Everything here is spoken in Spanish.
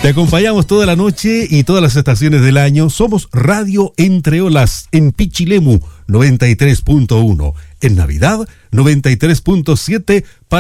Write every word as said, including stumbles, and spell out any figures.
Te acompañamos toda la noche y todas las estaciones del año. Somos Radio Entre Olas en Pichilemu noventa y tres punto uno. En Navidad noventa y tres punto siete para